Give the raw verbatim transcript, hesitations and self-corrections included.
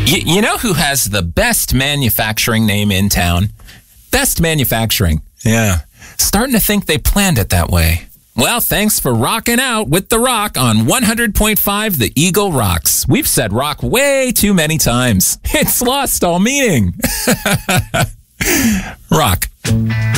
Y- you know who has the best manufacturing name in town? Best Manufacturing. Yeah. Starting to think they planned it that way. Well, thanks for rocking out with The Rock on one hundred point five The Eagle Rocks. We've said rock way too many times. It's lost all meaning. Rock.